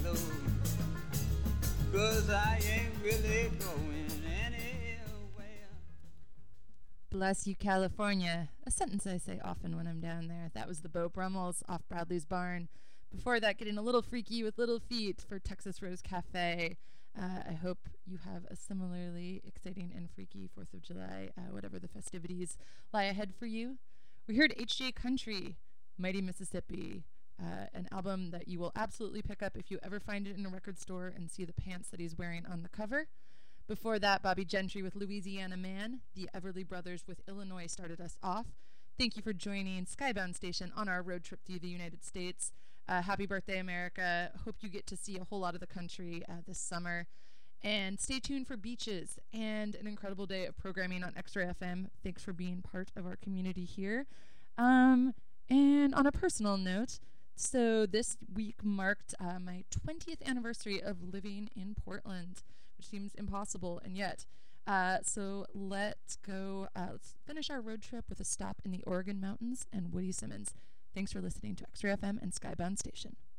load. 'Cause I ain't really going anywhere. Bless you, California. A sentence I say often when I'm down there. That was the Beau Brummels off Bradley's Barn. Before that, getting a little freaky with Little Feet for Texas Rose Cafe. I hope you have a similarly exciting and freaky 4th of July, whatever the festivities lie ahead for you. We heard HJ Country, Mighty Mississippi, an album that you will absolutely pick up if you ever find it in a record store and see the pants that he's wearing on the cover. Before that, Bobby Gentry with Louisiana Man. The Everly Brothers with Illinois started us off. Thank you for joining Skybound Station on our road trip through the United States. Happy birthday, America. Hope you get to see a whole lot of the country this summer. And stay tuned for Beaches and an incredible day of programming on X-Ray FM. Thanks for being part of our community here. And on a personal note, so this week marked my 20th anniversary of living in Portland, which seems impossible, and yet. So let's go. Let's finish our road trip with a stop in the Oregon Mountains and Woody Simmons. Thanks for listening to X-Ray FM and Skybound Station.